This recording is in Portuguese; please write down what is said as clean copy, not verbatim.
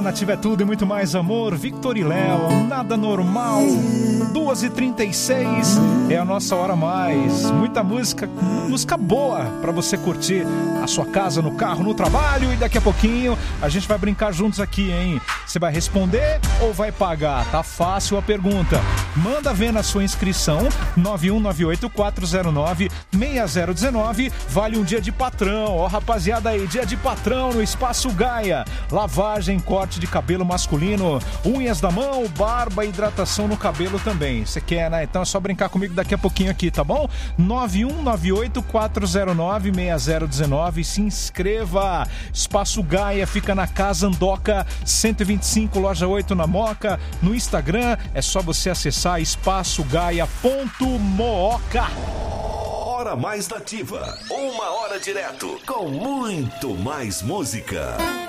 Nativa é tudo e muito mais amor. Victor e Léo, nada normal. 2h36 é a nossa hora mais. Muita música boa pra você curtir a sua casa, no carro, no trabalho. E daqui a pouquinho a gente vai brincar juntos aqui, hein? Você vai responder ou vai pagar? Tá fácil a pergunta. Manda ver na sua inscrição 91984096019. Vale um dia de patrão. Ó, rapaziada aí, dia de patrão no Espaço Gaia. Lavagem, corte de cabelo masculino, unhas da mão, barba e hidratação no cabelo também. Você quer, né? Então é só brincar comigo daqui a pouquinho aqui, tá bom? 91984096019. Se inscreva. Espaço Gaia fica na Casa Andoca 125, loja 8 na Moca. No Instagram é só você acessar espaçogaia.mooca. Hora mais nativa. 1 hora direto com muito mais música.